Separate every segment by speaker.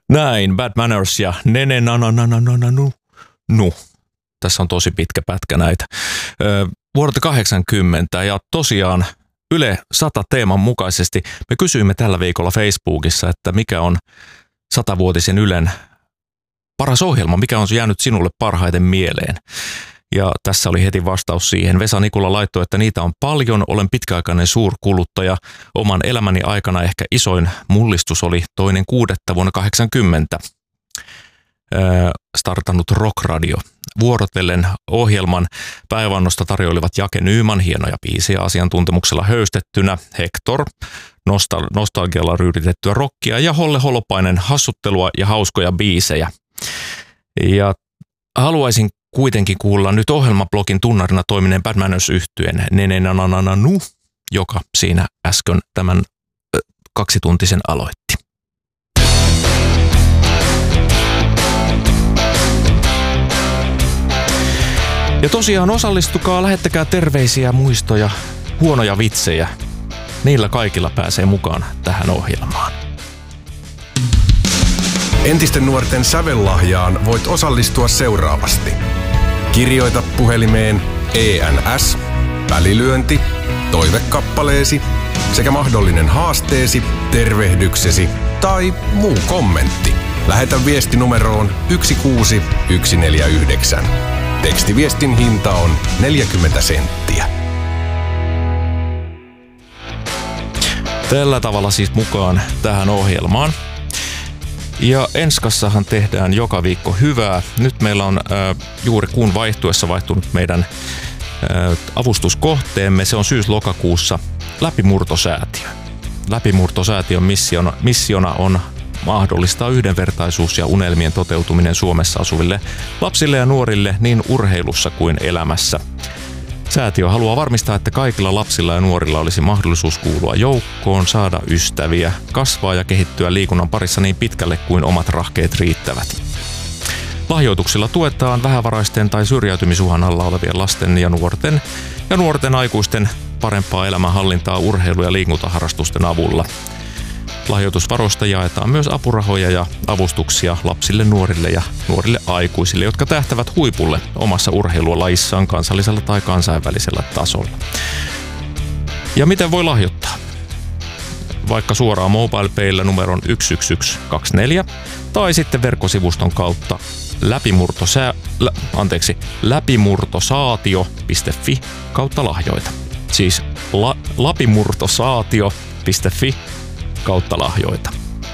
Speaker 1: Näin, Bad Manners ja Nene na na na na na na nu. Tässä on tosi pitkä pätkä näitä. Vuodelta 80 ja tosiaan Yle 100 teeman mukaisesti me kysyimme tällä viikolla Facebookissa, että mikä on 100-vuotisen Ylen paras ohjelma, mikä on jäänyt sinulle parhaiten mieleen. Ja tässä oli heti vastaus siihen. Vesa Nikula laittoi, että niitä on paljon, olen pitkäaikainen suurkuluttaja. Oman elämäni aikana ehkä isoin mullistus oli 2.6. vuonna 80. Startannut Rockradio. Vuorotellen ohjelman päiväannosta tarjoilivat Jake Nyman, hienoja biisejä asiantuntemuksella höystettynä, Hector, nostalgialla ryyditettyä rockia ja Holle Holopainen hassuttelua ja hauskoja biisejä. Ja haluaisin kuitenkin kuulla nyt ohjelmablogin tunnarina toimineen Bad Manners-yhtyeen Nene na na na na nu, joka siinä äsken tämän 2-tuntisen aloitti. Ja tosiaan osallistukaa, lähettäkää terveisiä, muistoja, huonoja vitsejä. Niillä kaikilla pääsee mukaan tähän ohjelmaan.
Speaker 2: Entisten nuorten sävellahjaan voit osallistua seuraavasti. Kirjoita puhelimeen ENS, välilyönti, toivekappaleesi sekä mahdollinen haasteesi, tervehdyksesi tai muu kommentti. Lähetä viesti numeroon 16149. Tekstiviestin hinta on 40 senttiä.
Speaker 1: Tällä tavalla siis mukaan tähän ohjelmaan. Ja Enskassahan tehdään joka viikko hyvää. Nyt meillä on juuri kuun vaihtuessa vaihtunut meidän avustuskohteemme. Se on syys-lokakuussa Läpimurtosäätiö. Läpimurtosäätiön missiona on mahdollistaa yhdenvertaisuus ja unelmien toteutuminen Suomessa asuville lapsille ja nuorille niin urheilussa kuin elämässä. Säätiö haluaa varmistaa, että kaikilla lapsilla ja nuorilla olisi mahdollisuus kuulua joukkoon, saada ystäviä, kasvaa ja kehittyä liikunnan parissa niin pitkälle kuin omat rahkeet riittävät. Lahjoituksilla tuetaan vähävaraisten tai syrjäytymisuhan alla olevien lasten ja nuorten aikuisten parempaa elämänhallintaa urheilu- ja liikuntaharrastusten avulla. Lahjoitusvaroista jaetaan myös apurahoja ja avustuksia lapsille, nuorille ja nuorille aikuisille, jotka tähtävät huipulle omassa urheilulajissaan kansallisella tai kansainvälisellä tasolla. Ja miten voi lahjoittaa? Vaikka suoraan MobilePaylla numeron 11124 tai sitten verkkosivuston kautta läpimurtosaatio.fi kautta lahjoita. Siis läpimurtosaatio.fi kautta lahjoita.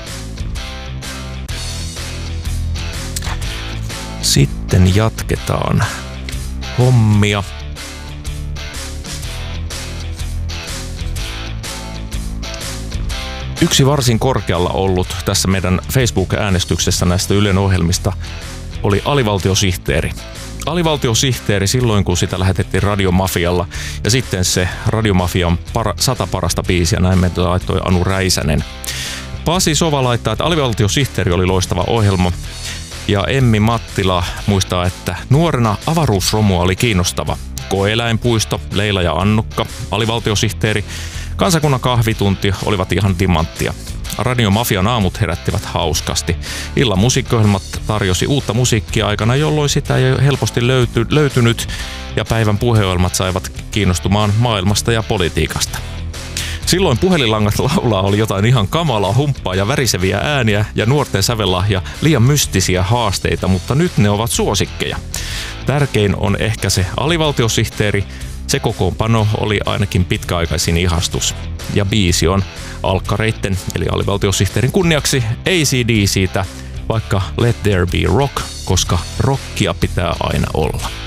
Speaker 1: Sitten jatketaan hommia. Yksi varsin korkealla ollut tässä meidän Facebook-äänestyksessä näistä Ylen ohjelmista oli alivaltiosihteeri. Alivaltiosihteeri silloin, kun sitä lähetettiin Radiomafialla, ja sitten se Radiomafian 100 parasta biisiä, näin meitä laittoi Anu Räisänen. Pasi Sova laittaa, että alivaltiosihteeri oli loistava ohjelma, ja Emmi Mattila muistaa, että nuorena avaruusromua oli kiinnostava. Koeläinpuisto, Leila ja Annukka, alivaltiosihteeri, kansakunnan kahvitunti olivat ihan timanttia. Radiomafian aamut herättivät hauskasti. Illan musiikkiohjelmat tarjosi uutta musiikkia aikana, jolloin sitä ei helposti löytynyt, ja päivän puheohjelmat saivat kiinnostumaan maailmasta ja politiikasta. Silloin puhelinlangat laulaa oli jotain ihan kamalaa, humppaa ja väriseviä ääniä ja nuorten sävellahja liian mystisiä haasteita, mutta nyt ne ovat suosikkeja. Tärkein on ehkä se alivaltiosihteeri. Se kokoonpano oli ainakin pitkäaikaisin ihastus. Ja biisi on alkkareitten eli alivaltiosihteerin kunniaksi AC/DC:tä, vaikka Let There Be Rock, koska rockia pitää aina olla.